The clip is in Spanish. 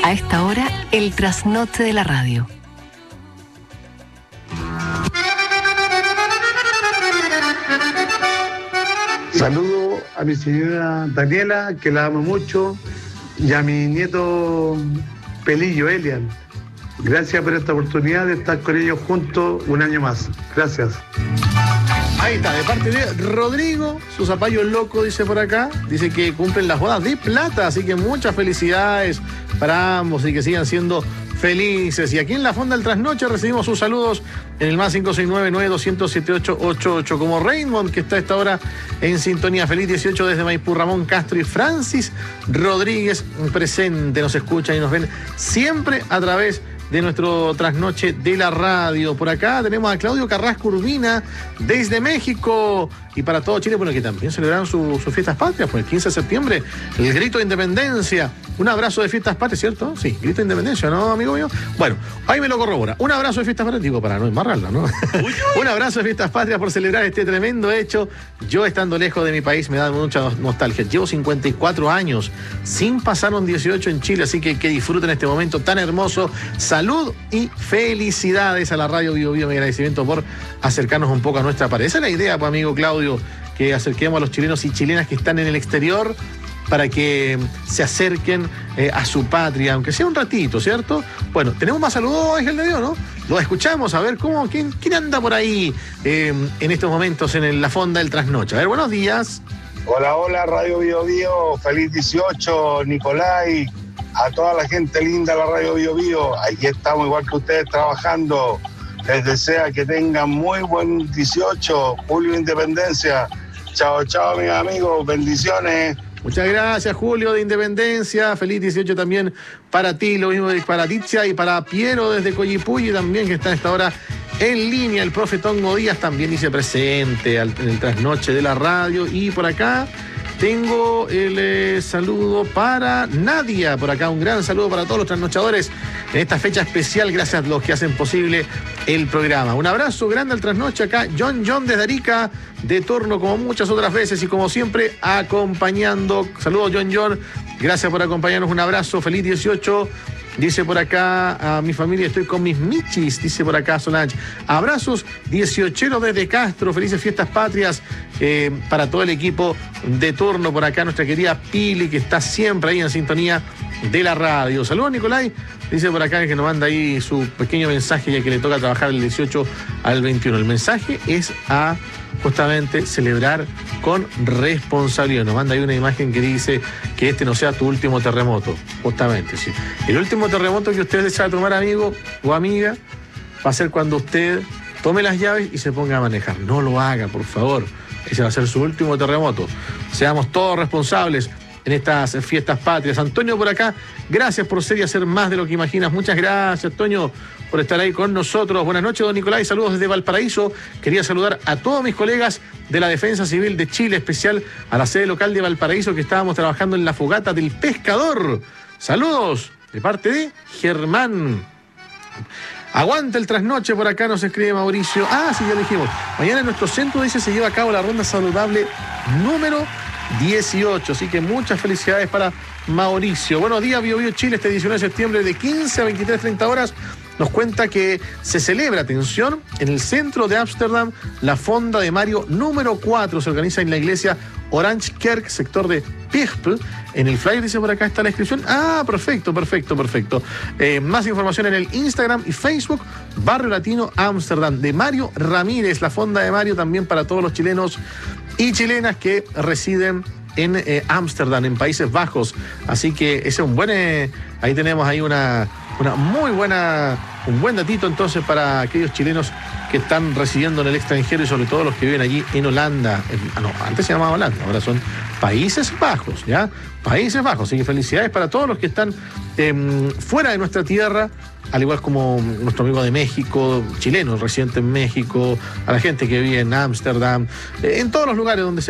A esta hora, el trasnoche de la radio. Saludo a mi señora Daniela, que la amo mucho, y a mi nieto Pelillo, Elian. Gracias por esta oportunidad de estar con ellos juntos un año más. Gracias. Ahí está, de parte de Rodrigo, su zapallo loco, dice por acá. Dice que cumplen las bodas de plata, así que muchas felicidades para ambos y que sigan siendo felices. Y aquí en la Fonda del Trasnoche recibimos sus saludos en el más 569-9200-7888, como Raymond, que está a esta hora en sintonía. Feliz 18 desde Maipú, Ramón Castro y Francis Rodríguez presente. Nos escuchan y nos ven siempre a través de nuestro trasnoche de la radio. Por acá tenemos a Claudio Carrasco Urbina desde México. Y para todo Chile, bueno, que también celebraron sus fiestas patrias, pues el 15 de septiembre, el grito de independencia. Un abrazo de fiestas patrias, ¿cierto? Sí, grito de independencia, ¿no, amigo mío? Bueno, ahí me lo corrobora. Un abrazo de fiestas patrias, digo, para no embarrarla, ¿no? Un abrazo de fiestas patrias por celebrar este tremendo hecho. Yo, estando lejos de mi país, me da mucha nostalgia. Llevo 54 años sin pasar un 18 en Chile, así que disfruten este momento tan hermoso. Salud y felicidades a la radio Bio Bio. Mi agradecimiento por acercarnos un poco a nuestra patria. Esa es la idea, pues, amigo Claudio, que acerquemos a los chilenos y chilenas que están en el exterior para que se acerquen a su patria, aunque sea un ratito, ¿cierto? Bueno, tenemos más saludos, Ángel de Dios, ¿no? Lo escuchamos, a ver quién anda por ahí en estos momentos en la Fonda del Trasnoche. A ver, buenos días. Hola, Radio Bio Bio, feliz 18, Nicolai, a toda la gente linda de la Radio Bio Bio. Aquí estamos igual que ustedes trabajando. Les deseo que tengan muy buen 18, Julio Independencia. Chao, mis amigos, bendiciones. Muchas gracias, Julio de Independencia. Feliz 18 también para ti, lo mismo para Titia y para Piero desde Coyipulli también, que está a esta hora en línea. El profe Tongo Díaz también dice presente en el trasnoche de la radio. Y por acá tengo el saludo para Nadia. Por acá un gran saludo para todos los trasnochadores en esta fecha especial. Gracias a los que hacen posible el programa. Un abrazo grande al trasnoche acá. John desde Arica, de turno como muchas otras veces y como siempre acompañando. Saludos, John. Gracias por acompañarnos. Un abrazo. Feliz 18. Dice por acá, a mi familia estoy con mis michis, dice por acá Solange. Abrazos 18 desde Castro, felices fiestas patrias para todo el equipo de turno. Por acá nuestra querida Pili, que está siempre ahí en sintonía de la radio. Saludos, Nicolai. Dice por acá que nos manda ahí su pequeño mensaje, ya que le toca trabajar del 18 al 21. El mensaje es a justamente celebrar con responsabilidad. Nos manda ahí una imagen que dice que este no sea tu último terremoto. Justamente, sí. El último terremoto que usted desea tomar, amigo o amiga, va a ser cuando usted tome las llaves y se ponga a manejar. No lo haga, por favor. Ese va a ser su último terremoto. Seamos todos responsables en estas fiestas patrias. Antonio por acá, gracias por ser y hacer más de lo que imaginas. Muchas gracias, Antonio, por estar ahí con nosotros. Buenas noches, don Nicolai, saludos desde Valparaíso. Quería saludar a todos mis colegas de la Defensa Civil de Chile, especial a la sede local de Valparaíso, que estábamos trabajando en la fogata del pescador. Saludos de parte de Germán. Aguanta el trasnoche, por acá nos escribe Mauricio. Ah, sí, ya lo dijimos. Mañana en nuestro centro, dice, se lleva a cabo la ronda saludable número 18, así que muchas felicidades para Mauricio. Buenos días, Bio Bio Chile, este 19 de septiembre de 15 a 23:30 horas. Nos cuenta que se celebra, atención, en el centro de Ámsterdam, la Fonda de Mario número 4. Se organiza en la iglesia Orange Kerk, sector de Pijpel. En el flyer dice por acá está la inscripción. Ah, perfecto. Más información en el Instagram y Facebook, Barrio Latino Ámsterdam, de Mario Ramírez, la Fonda de Mario también para todos los chilenos y chilenas que residen en Ámsterdam, en Países Bajos. Así que ese es un buen... ahí tenemos ahí una muy buena, un buen datito entonces para aquellos chilenos que están residiendo en el extranjero y sobre todo los que viven allí en Holanda. Antes se llamaba Holanda, ahora son Países Bajos, ¿ya? Países Bajos. Así que felicidades para todos los que están fuera de nuestra tierra, al igual como nuestro amigo de México, chileno, residente en México, a la gente que vive en Ámsterdam, en todos los lugares donde se